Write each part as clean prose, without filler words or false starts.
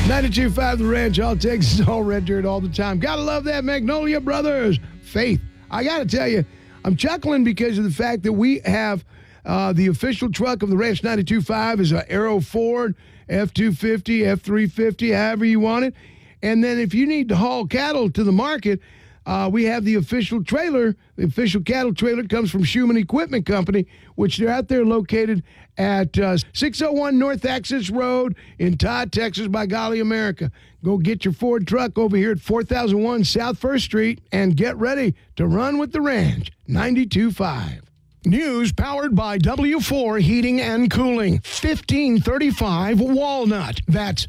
92.5 The Ranch, all Texas, all red dirt, all the time. Gotta love that Magnolia Brothers. Faith. I gotta tell you, I'm chuckling because of the fact that we have the official truck of the Ranch 92.5 is an Aero Ford, F-250, F-350, however you want it. And then if you need to haul cattle to the market, we have the official trailer. The official cattle trailer comes from Schumann Equipment Company, which they're out there located at 601 North Access Road in Todd, Texas, by golly America. Go get your Ford truck over here at 4001 South 1st Street and get ready to run with the Ranch 92.5. News powered by W4 Heating and Cooling, 1535 Walnut. That's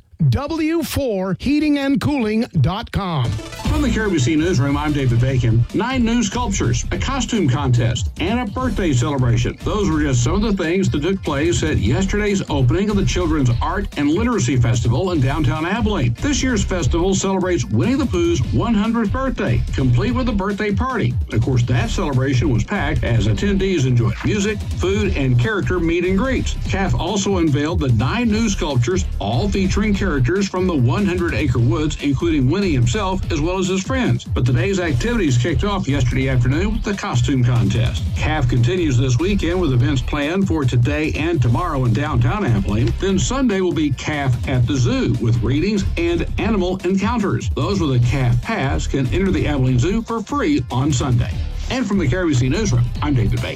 W4HeatingandCooling.com. From the KRBC Newsroom, I'm David Bacon. 9 new sculptures, a costume contest, and a birthday celebration. Those were just some of the things that took place at yesterday's opening of the Children's Art and Literacy Festival in downtown Abilene. This year's festival celebrates Winnie the Pooh's 100th birthday, complete with a birthday party. Of course, that celebration was packed as attendees enjoyed music, food, and character meet and greets. CAF also unveiled the 9 new sculptures, all featuring characters from the 100-acre woods, including Winnie himself, as well as his friends. But the day's activities kicked off yesterday afternoon with the costume contest. CAF continues this weekend with events planned for today and tomorrow in downtown Abilene. Then Sunday will be CAF at the Zoo with readings and animal encounters. Those with a CAF pass can enter the Abilene Zoo for free on Sunday. And from the KRBC Newsroom, I'm David Bacon.